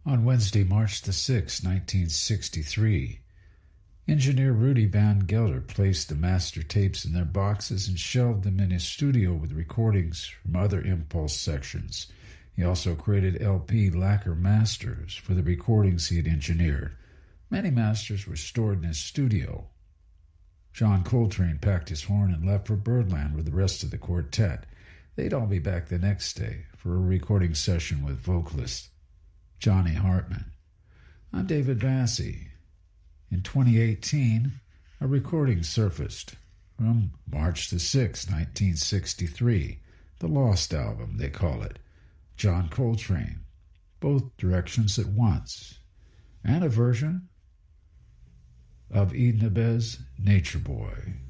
On Wednesday, March the 6th, 1963, engineer Rudy Van Gelder placed the master tapes in their boxes and shelved them in his studio with recordings from other Impulse sections. He also created LP lacquer masters for the recordings he had engineered. Many masters were stored in his studio. John Coltrane packed his horn and left for Birdland with the rest of the quartet. They'd all be back the next day for a recording session with vocalist Johnny Hartman. I'm David Vassy. In 2018, a recording surfaced from March the 6th, 1963, the Lost Album, they call it, John Coltrane, both directions at once, and a version of Edna Bez' Nature Boy.